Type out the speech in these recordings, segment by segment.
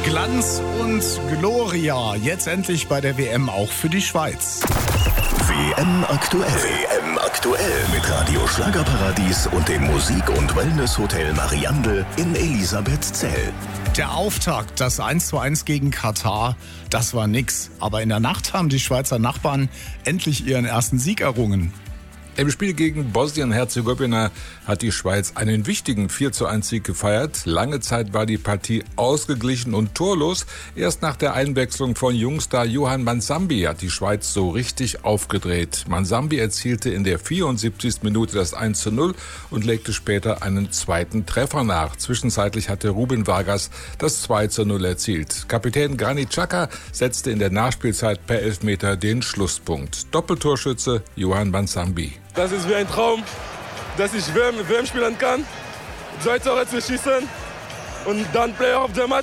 Glanz und Gloria. Jetzt endlich bei der WM auch für die Schweiz. WM aktuell. WM aktuell mit Radio Schlagerparadies und dem Musik- und Wellness-Hotel Mariandel in Elisabethzell. Der Auftakt, das 1:1 gegen Katar, das war nix. Aber in der Nacht haben die Schweizer Nachbarn endlich ihren ersten Sieg errungen. Im Spiel gegen Bosnien-Herzegowina hat die Schweiz einen wichtigen 4:1-Sieg gefeiert. Lange Zeit war die Partie ausgeglichen und torlos. Erst nach der Einwechslung von Jungstar Johan Mansambi hat die Schweiz so richtig aufgedreht. Mansambi erzielte in der 74. Minute das 1:0 und legte später einen zweiten Treffer nach. Zwischenzeitlich hatte Ruben Vargas das 2:0 erzielt. Kapitän Granit Xhaka setzte in der Nachspielzeit per Elfmeter den Schlusspunkt. Doppeltorschütze Johan Mansambi. Das ist wie ein Traum, dass ich WM spielen kann, 2 Tore zu schießen und dann Player of the Match.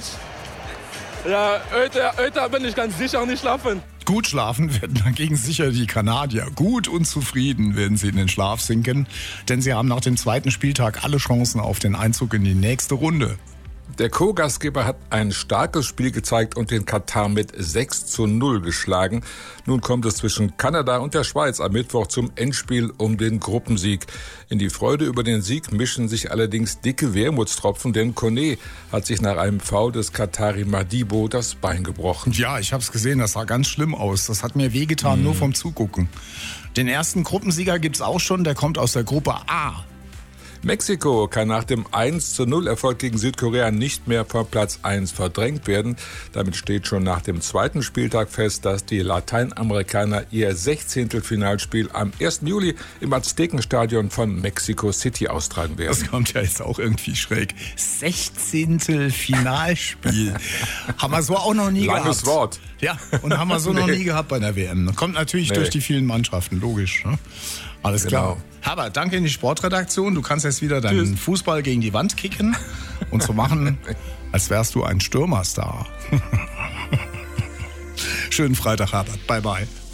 Ja, heute bin ich ganz sicher nicht schlafen. Gut schlafen werden dagegen sicher die Kanadier. Gut und zufrieden werden sie in den Schlaf sinken, denn sie haben nach dem zweiten Spieltag alle Chancen auf den Einzug in die nächste Runde. Der Co-Gastgeber hat ein starkes Spiel gezeigt und den Katar mit 6:0 geschlagen. Nun kommt es zwischen Kanada und der Schweiz am Mittwoch zum Endspiel um den Gruppensieg. In die Freude über den Sieg mischen sich allerdings dicke Wermutstropfen, denn Kone hat sich nach einem Foul des Katari Madibo das Bein gebrochen. Ja, ich hab's gesehen, das sah ganz schlimm aus. Das hat mir wehgetan, nur vom Zugucken. Den ersten Gruppensieger gibt's auch schon, der kommt aus der Gruppe A. Mexiko kann nach dem 1:0-Erfolg gegen Südkorea nicht mehr von Platz 1 verdrängt werden. Damit steht schon nach dem zweiten Spieltag fest, dass die Lateinamerikaner ihr 16. Finalspiel am 1. Juli im Aztekenstadion von Mexico City austragen werden. Das kommt ja jetzt auch irgendwie schräg. 16. Finalspiel. Haben wir so auch noch nie gehabt. Langes Wort. Ja, und haben wir so noch nie gehabt bei der WM. Kommt natürlich durch die vielen Mannschaften, logisch. Ne? Alles klar. Genau. Herbert, danke in die Sportredaktion. Du kannst jetzt wieder deinen Fußball gegen die Wand kicken und so machen, als wärst du ein Stürmerstar. Schönen Freitag, Herbert. Bye, bye.